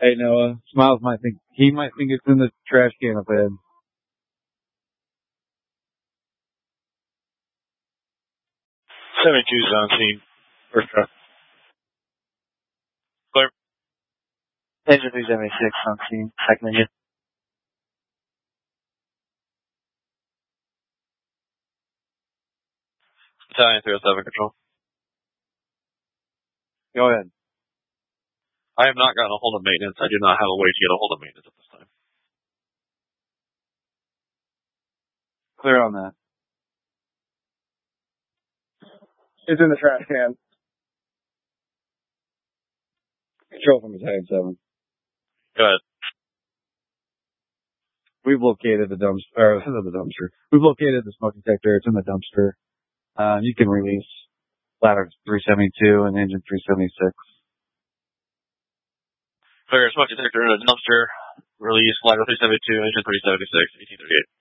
Hey Noah, Smiles might think it's in the trash can up ahead. 72's on scene. First truck. Clear. Engine 376 on scene. Second engine. Battalion 307 control. Go ahead. I have not gotten a hold of maintenance. I do not have a way to get a hold of maintenance at this time. Clear on that. It's in the trash can. Control from Battalion 7. Go ahead. We've located the dumpster. We've located the smoke detector. It's in the dumpster. You can release ladder 372 and engine 376. Clear. Smoke detector in a dumpster. Release ladder 372, engine 376, 1838.